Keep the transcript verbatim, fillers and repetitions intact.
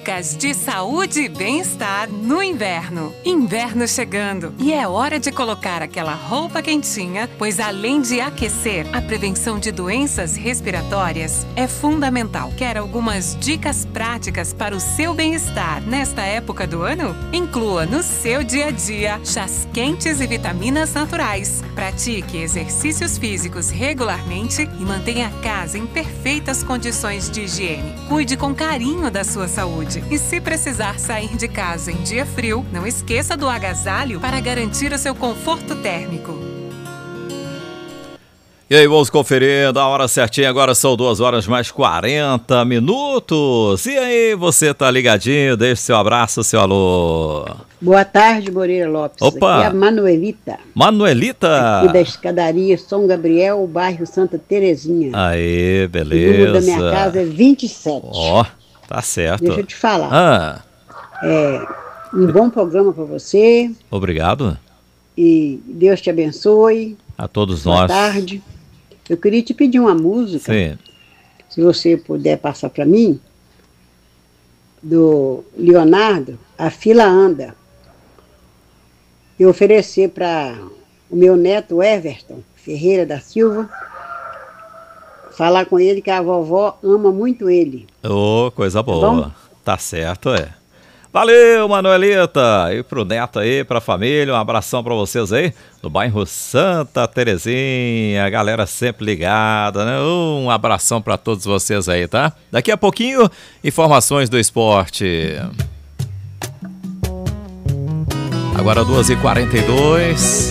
Dicas de saúde e bem-estar no inverno. Inverno chegando e é hora de colocar aquela roupa quentinha, pois além de aquecer, a prevenção de doenças respiratórias é fundamental. Quer algumas dicas práticas para o seu bem-estar nesta época do ano? Inclua no seu dia a dia chás quentes e vitaminas naturais. Pratique exercícios físicos regularmente e mantenha a casa em perfeitas condições de higiene. Cuide com carinho da sua saúde. E se precisar sair de casa em dia frio, não esqueça do agasalho para garantir o seu conforto térmico. E aí, vamos conferindo a hora certinha. Agora são duas horas mais quarenta minutos. E aí, você tá ligadinho? Deixe seu abraço, seu alô. Boa tarde, Moreira Lopes. Opa. Aqui é a Manuelita. Manuelita. Aqui da escadaria São Gabriel, bairro Santa Terezinha. Aí, O beleza. número da minha casa é vinte e sete. Ó, oh, tá certo. Deixa eu te falar. Ah. É, um bom programa para você. Obrigado. E Deus te abençoe. A todos Boa nós. Boa tarde. Eu queria te pedir uma música. Sim. Se você puder passar para mim. Do Leonardo, A Fila Anda. E oferecer para o meu neto Everton Ferreira da Silva, falar com ele que a vovó ama muito ele. Ô, oh, coisa boa. Tá, tá certo, é. Valeu, Manuelita. E pro neto aí, pra família, um abração pra vocês aí, no bairro Santa Terezinha. A galera sempre ligada, né? Um abração pra todos vocês aí, tá? Daqui a pouquinho, informações do esporte. Agora duas e quarenta e dois.